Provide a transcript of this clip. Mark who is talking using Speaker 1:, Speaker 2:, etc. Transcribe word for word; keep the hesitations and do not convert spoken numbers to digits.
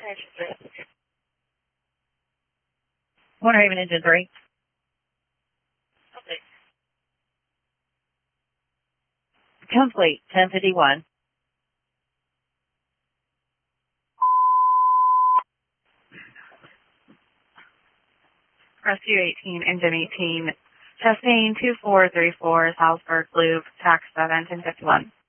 Speaker 1: One Raven Engine three. Complete, ten fifty-one.
Speaker 2: Rescue eighteen, Engine eighteen, testing two four three four, Salzburg Loop, tax seven, ten fifty-one.